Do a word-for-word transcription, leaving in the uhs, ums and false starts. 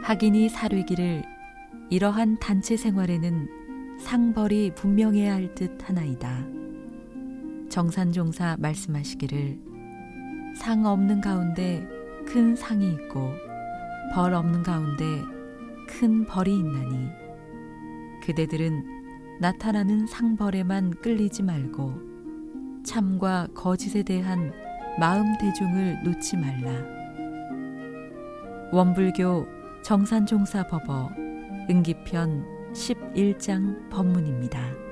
학인이 사뢰기를 이러한 단체 생활에는 상벌이 분명해야 할 듯 하나이다. 정산종사 말씀하시기를 상 없는 가운데 큰 상이 있고 벌 없는 가운데 큰 벌이 있나니 그대들은 나타나는 상벌에만 끌리지 말고 참과 거짓에 대한 마음 대중을 놓지 말라. 원불교 정산종사 법어 응기편 십일 장 법문입니다.